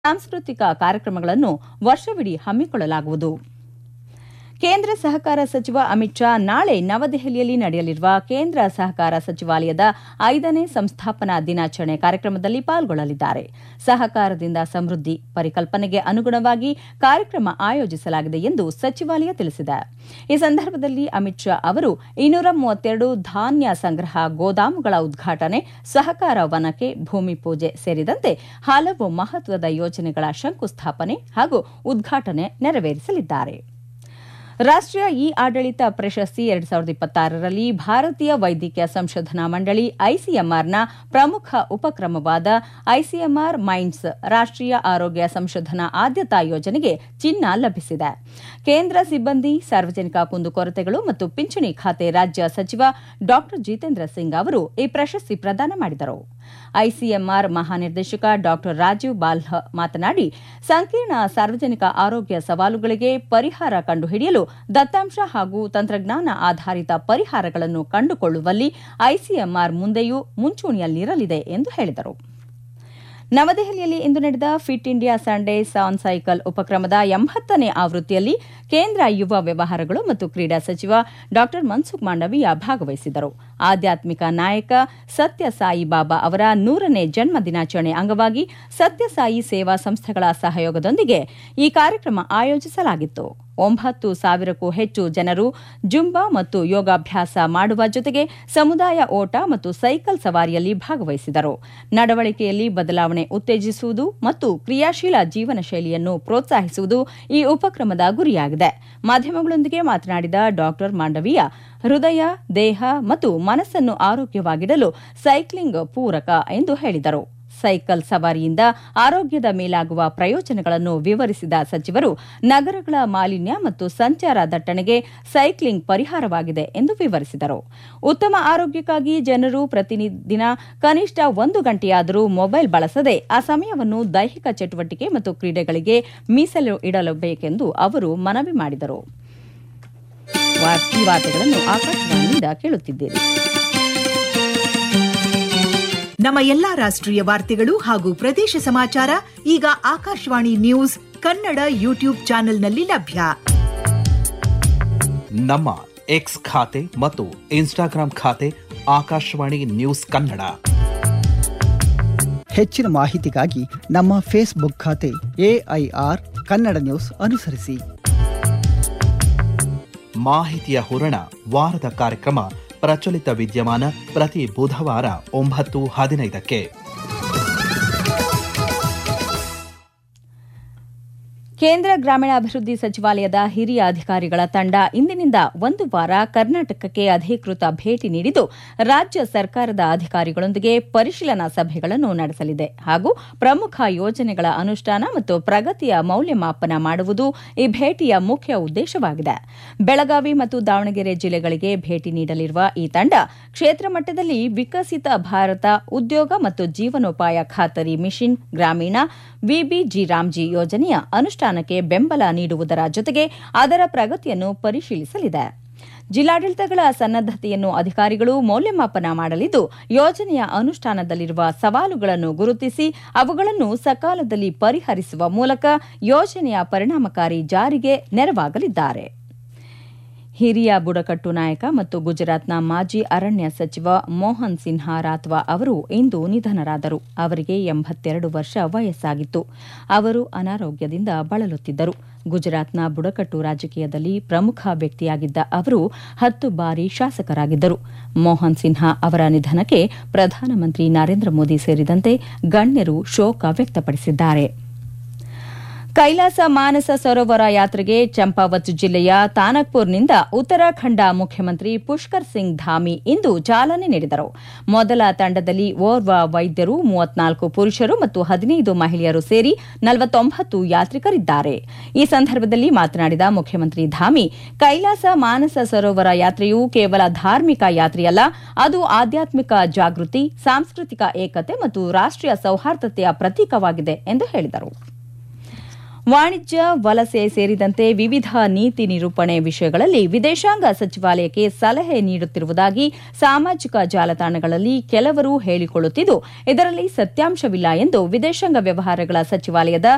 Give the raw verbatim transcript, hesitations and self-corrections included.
ಸಾಂಸ್ಕೃತಿಕ ಕಾರ್ಯಕ್ರಮಗಳನ್ನು ವರ್ಷವಿಡೀ ಹಮ್ಮಿಕೊಳ್ಳಲಾಗುವುದು. ಕೇಂದ್ರ ಸಹಕಾರ ಸಚಿವ ಅಮಿತ್ ಶಾ ನಾಳೆ ನವದೆಹಲಿಯಲ್ಲಿ ನಡೆಯಲಿರುವ ಕೇಂದ್ರ ಸಹಕಾರ ಸಚಿವಾಲಯದ ಐದನೇ ಸಂಸ್ಥಾಪನಾ ದಿನಾಚರಣೆ ಕಾರ್ಯಕ್ರಮದಲ್ಲಿ ಪಾಲ್ಗೊಳ್ಳಲಿದ್ದಾರೆ. ಸಹಕಾರದಿಂದ ಸಮೃದ್ಧಿ ಪರಿಕಲ್ಪನೆಗೆ ಅನುಗುಣವಾಗಿ ಕಾರ್ಯಕ್ರಮ ಆಯೋಜಿಸಲಾಗಿದೆ ಎಂದು ಸಚಿವಾಲಯ ತಿಳಿಸಿದೆ. ಈ ಸಂದರ್ಭದಲ್ಲಿ ಅಮಿತ್ ಶಾ ಅವರು ಇನ್ನೂರ ಮೂವತ್ತೆರಡು ಧಾನ್ಯ ಸಂಗ್ರಹ ಗೋದಾಮುಗಳ ಉದ್ಘಾಟನೆ, ಸಹಕಾರ ವನಕ್ಕೆ ಭೂಮಿ ಪೂಜೆ ಸೇರಿದಂತೆ ಹಲವು ಮಹತ್ವದ ಯೋಜನೆಗಳ ಶಂಕುಸ್ಥಾಪನೆ ಹಾಗೂ ಉದ್ಘಾಟನೆ ನೆರವೇರಿಸಲಿದ್ದಾರೆ. ರಾಷ್ಟೀಯ ಇ ಆಡಳಿತ ಪ್ರಶಸ್ತಿ ಎರಡ್ ಸಾವಿರದ ಇಪ್ಪತ್ತಾರರಲ್ಲಿ ಭಾರತೀಯ ವೈದ್ಯಕೀಯ ಸಂಶೋಧನಾ ಮಂಡಳಿ ಐಸಿಎಂಆರ್ನ ಪ್ರಮುಖ ಉಪಕ್ರಮವಾದ ಐಸಿಎಂಆರ್ ಮೈಂಡ್ಸ್ ರಾಷ್ಟೀಯ ಆರೋಗ್ಯ ಸಂಶೋಧನಾ ಆದ್ಯತಾ ಯೋಜನೆಗೆ ಚಿನ್ನ ಲಭಿಸಿದೆ. ಕೇಂದ್ರ ಸಿಬ್ಬಂದಿ, ಸಾರ್ವಜನಿಕ ಕುಂದುಕೊರತೆಗಳು ಮತ್ತು ಪಿಂಚಣಿ ಖಾತೆ ರಾಜ್ಯ ಸಚಿವ ಡಾ ಜಿತೇಂದ್ರ ಸಿಂಗ್ ಅವರು ಈ ಪ್ರಶಸ್ತಿ ಪ್ರದಾನ ಮಾಡಿದರು. ಐಸಿಎಂಆರ್ ಮಹಾನಿರ್ದೇಶಕ ಡಾ ರಾಜೀವ್ ಬಾಲ್ಹ ಮಾತನಾಡಿ, ಸಂಕೀರ್ಣ ಸಾರ್ವಜನಿಕ ಆರೋಗ್ಯ ಸವಾಲುಗಳಿಗೆ ಪರಿಹಾರ ಕಂಡುಹಿಡಿಯಲು ದತ್ತಾಂಶ ಹಾಗೂ ತಂತ್ರಜ್ಞಾನ ಆಧಾರಿತ ಪರಿಹಾರಗಳನ್ನು ಕಂಡುಕೊಳ್ಳುವಲ್ಲಿ ಐಸಿಎಂಆರ್ ಮುಂದೆಯೂ ಮುಂಚೂಣಿಯಲ್ಲಿರಲಿದೆ ಎಂದು ಹೇಳಿದರು. ನವದೆಹಲಿಯಲ್ಲಿ ಇಂದು ನಡೆದ fit India Sundays on cycle ಉಪಕ್ರಮದ ಎಂಬತ್ತನೇ ಆವೃತ್ತಿಯಲ್ಲಿ ಕೇಂದ್ರ ಯುವ ವ್ಯವಹಾರಗಳು ಮತ್ತು ಕ್ರೀಡಾ ಸಚಿವ ಡಾ ಮನ್ಸುಖ್ ಮಾಂಡವೀಯ ಭಾಗವಹಿಸಿದ್ದರು. ಆಧ್ಯಾತ್ಮಿಕ ನಾಯಕ ಸತ್ಯಸಾಯಿ ಬಾಬಾ ಅವರ ನೂರನೇ ಜನ್ಮ ದಿನಾಚರಣೆ ಅಂಗವಾಗಿ ಸತ್ಯಸಾಯಿ ಸೇವಾ ಸಂಸ್ಥೆಗಳ ಸಹಯೋಗದೊಂದಿಗೆ ಈ ಕಾರ್ಯಕ್ರಮ ಆಯೋಜಿಸಲಾಗಿತ್ತು. ಒಂಬತ್ತು ಸಾವಿರಕ್ಕೂ ಹೆಚ್ಚು ಜನರು ಜುಂಬಾ ಮತ್ತು ಯೋಗಾಭ್ಯಾಸ ಮಾಡುವ ಜೊತೆಗೆ ಸಮುದಾಯ ಓಟ ಮತ್ತು ಸೈಕಲ್ ಸವಾರಿಯಲ್ಲಿ ಭಾಗವಹಿಸಿದರು. ನಡವಳಿಕೆಯಲ್ಲಿ ಬದಲಾವಣೆ ಉತ್ತೇಜಿಸುವುದು ಮತ್ತು ಕ್ರಿಯಾಶೀಲ ಜೀವನ ಶೈಲಿಯನ್ನು ಪ್ರೋತ್ಸಾಹಿಸುವುದು ಈ ಉಪಕ್ರಮದ ಗುರಿಯಾಗಿದೆ. ಮಾಧ್ಯಮಗಳೊಂದಿಗೆ ಮಾತನಾಡಿದ ಡಾ ಮಾಂಡವೀಯ, ಹೃದಯ, ದೇಹ ಮತ್ತು ಮನಸ್ಸನ್ನು ಆರೋಗ್ಯವಾಗಿಡಲು ಸೈಕ್ಲಿಂಗ್ ಪೂರಕ ಎಂದು ಹೇಳಿದರು. ಸೈಕಲ್ ಸವಾರಿಯಿಂದ ಆರೋಗ್ಯದ ಮೇಲಾಗುವ ಪ್ರಯೋಜನಗಳನ್ನು ವಿವರಿಸಿದ ಸಚಿವರು, ನಗರಗಳ ಮಾಲಿನ್ಯ ಮತ್ತು ಸಂಚಾರ ದಟ್ಟಣೆಗೆ ಸೈಕ್ಲಿಂಗ್ ಪರಿಹಾರವಾಗಿದೆ ಎಂದು ವಿವರಿಸಿದರು. ಉತ್ತಮ ಆರೋಗ್ಯಕ್ಕಾಗಿ ಜನರು ಪ್ರತಿದಿನ ಕನಿಷ್ಠ ಒಂದು ಗಂಟೆಯಾದರೂ ಮೊಬೈಲ್ ಬಳಸದೆ ಆ ಸಮಯವನ್ನು ದೈಹಿಕ ಚಟುವಟಿಕೆ ಮತ್ತು ಕ್ರೀಡೆಗಳಿಗೆ ಮೀಸಲು ಇಡಲೇಬೇಕೆಂದು ಅವರು ಮನವಿ ಮಾಡಿದರು. ಈ ವಾರ್ತೆಗಳನ್ನು ಆಕಾಶವಾಣಿಯಿಂದ ಕೇಳುತ್ತಿದ್ದೀರಿ. ನಮ್ಮ ಎಲ್ಲಾ ರಾಷ್ಟ್ರೀಯ ವಾರ್ತೆಗಳು ಹಾಗೂ ಪ್ರದೇಶ ಸಮಾಚಾರ ಈಗ ಆಕಾಶವಾಣಿ ನ್ಯೂಸ್ ಕನ್ನಡ ಯೂಟ್ಯೂಬ್ ಚಾನೆಲ್ನಲ್ಲಿ ಲಭ್ಯ. ನಮ್ಮ ಎಕ್ಸ್ ಖಾತೆ ಮತ್ತು ಇನ್ಸ್ಟಾಗ್ರಾಂ ಖಾತೆ ಆಕಾಶವಾಣಿ ನ್ಯೂಸ್ ಕನ್ನಡ. ಹೆಚ್ಚಿನ ಮಾಹಿತಿಗಾಗಿ ನಮ್ಮ ಫೇಸ್ಬುಕ್ ಖಾತೆ ಎಐಆರ್ ಕನ್ನಡ ನ್ಯೂಸ್ ಅನುಸರಿಸಿ. ಮಾಹಿತಿಯ ಹೂರಣ ವಾರದ ಕಾರ್ಯಕ್ರಮ ಪ್ರಚಲಿತ ವಿದ್ಯಮಾನ ಪ್ರತಿ ಬುಧವಾರ ಒಂಬತ್ತು ಹದಿನೈದಕ್ಕೆ. ಕೇಂದ್ರ ಗ್ರಾಮೀಣಾಭಿವೃದ್ಧಿ ಸಚಿವಾಲಯದ ಹಿರಿಯ ಅಧಿಕಾರಿಗಳ ತಂಡ ಇಂದಿನಿಂದ ಒಂದು ವಾರ ಕರ್ನಾಟಕಕ್ಕೆ ಅಧಿಕೃತ ಭೇಟಿ ನೀಡಿದ್ದು ರಾಜ್ಯ ಸರ್ಕಾರದ ಅಧಿಕಾರಿಗಳೊಂದಿಗೆ ಪರಿಶೀಲನಾ ಸಭೆಗಳನ್ನು ನಡೆಸಲಿದೆ ಹಾಗೂ ಪ್ರಮುಖ ಯೋಜನೆಗಳ ಅನುಷ್ಠಾನ ಮತ್ತು ಪ್ರಗತಿಯ ಮೌಲ್ಯಮಾಪನ ಮಾಡುವುದು ಈ ಭೇಟಿಯ ಮುಖ್ಯ ಉದ್ದೇಶವಾಗಿದೆ. ಬೆಳಗಾವಿ ಮತ್ತು ದಾವಣಗೆರೆ ಜಿಲ್ಲೆಗಳಿಗೆ ಭೇಟಿ ನೀಡಲಿರುವ ಈ ತಂಡ ಕ್ಷೇತ್ರ ಮಟ್ಟದಲ್ಲಿ ವಿಕಸಿತ ಭಾರತ ಉದ್ಯೋಗ ಮತ್ತು ಜೀವನೋಪಾಯ ಖಾತರಿ ಮಿಷನ್ ಗ್ರಾಮೀಣ ವಿಬಿಜಿ ರಾಮ್ಜಿ ಯೋಜನೆಯ ಅನುಷ್ಠಾನಕ್ಕೆ ಬೆಂಬಲ ನೀಡುವುದರ ಜೊತೆಗೆ ಅದರ ಪ್ರಗತಿಯನ್ನು ಪರಿಶೀಲಿಸಲಿದೆ. ಜಿಲ್ಲಾಡಳಿತಗಳ ಸನ್ನದ್ದತೆಯನ್ನು ಅಧಿಕಾರಿಗಳು ಮೌಲ್ಯಮಾಪನ ಮಾಡಲಿದ್ದು, ಯೋಜನೆಯ ಅನುಷ್ಠಾನದಲ್ಲಿರುವ ಸವಾಲುಗಳನ್ನು ಗುರುತಿಸಿ ಅವುಗಳನ್ನು ಸಕಾಲದಲ್ಲಿ ಪರಿಹರಿಸುವ ಮೂಲಕ ಯೋಜನೆಯ ಪರಿಣಾಮಕಾರಿ ಜಾರಿಗೆ ನೆರವಾಗಲಿದ್ದಾರೆ. ಹಿರಿಯ ಬುಡಕಟ್ಟು ನಾಯಕ ಮತ್ತು ಗುಜರಾತ್ನ ಮಾಜಿ ಅರಣ್ಯ ಸಚಿವ ಮೋಹನ್ ಸಿನ್ಹಾ ರಾತ್ವಾ ಅವರು ಇಂದು ನಿಧನರಾದರು. ಅವರಿಗೆ ಎಂಬತ್ತೆರಡು ವರ್ಷ ವಯಸ್ಸಾಗಿತ್ತು. ಅವರು ಅನಾರೋಗ್ಯದಿಂದ ಬಳಲುತ್ತಿದ್ದರು. ಗುಜರಾತ್ನ ಬುಡಕಟ್ಟು ರಾಜಕೀಯದಲ್ಲಿ ಪ್ರಮುಖ ವ್ಯಕ್ತಿಯಾಗಿದ್ದ ಅವರು ಹತ್ತು ಬಾರಿ ಶಾಸಕರಾಗಿದ್ದರು. ಮೋಹನ್ ಸಿನ್ಹಾ ಅವರ ನಿಧನಕ್ಕೆ ಪ್ರಧಾನಮಂತ್ರಿ ನರೇಂದ್ರ ಮೋದಿ ಸೇರಿದಂತೆ ಗಣ್ಯರು ಶೋಕ ವ್ಯಕ್ತಪಡಿಸಿದ್ದಾರೆ. ಕೈಲಾಸ ಮಾನಸ ಸರೋವರ ಯಾತ್ರೆಗೆ ಚಂಪಾವತ್ ಜಿಲ್ಲೆಯ ತಾನಕ್ಪುರ್ನಿಂದ ಉತ್ತರಾಖಂಡ ಮುಖ್ಯಮಂತ್ರಿ ಪುಷ್ಕರ್ ಸಿಂಗ್ ಧಾಮಿ ಇಂದು ಚಾಲನೆ ನೀಡಿದರು. ಮೊದಲ ತಂಡದಲ್ಲಿ ಓರ್ವ ವೈದ್ಯರು, ಮೂವತ್ನಾಲ್ಕು ಪುರುಷರು ಮತ್ತು ಹದಿನೈದು ಮಹಿಳೆಯರು ಸೇರಿ ನಲವತ್ತೊಂಬತ್ತು ಯಾತ್ರಿಕರಿದ್ದಾರೆ. ಈ ಸಂದರ್ಭದಲ್ಲಿ ಮಾತನಾಡಿದ ಮುಖ್ಯಮಂತ್ರಿ ಧಾಮಿ, ಕೈಲಾಸ ಮಾನಸ ಸರೋವರ ಯಾತ್ರೆಯು ಕೇವಲ ಧಾರ್ಮಿಕ ಯಾತ್ರೆಯಲ್ಲ, ಅದು ಆಧ್ಯಾತ್ಮಿಕ ಜಾಗೃತಿ, ಸಾಂಸ್ಕೃತಿಕ ಏಕತೆ ಮತ್ತು ರಾಷ್ಟೀಯ ಸೌಹಾರ್ದತೆಯ ಪ್ರತೀಕವಾಗಿದೆ ಎಂದು ಹೇಳಿದರು. ವಾಣಿಜ್ಯ, ವಲಸೆ ಸೇರಿದಂತೆ ವಿವಿಧ ನೀತಿ ನಿರೂಪಣೆ ವಿಷಯಗಳಲ್ಲಿ ವಿದೇಶಾಂಗ ಸಚಿವಾಲಯಕ್ಕೆ ಸಲಹೆ ನೀಡುತ್ತಿರುವುದಾಗಿ ಸಾಮಾಜಿಕ ಜಾಲತಾಣಗಳಲ್ಲಿ ಕೆಲವರು ಹೇಳಿಕೊಳ್ಳುತ್ತಿದ್ದು, ಇದರಲ್ಲಿ ಸತ್ಯಾಂಶವಿಲ್ಲ ಎಂದು ವಿದೇಶಾಂಗ ವ್ಯವಹಾರಗಳ ಸಚಿವಾಲಯದ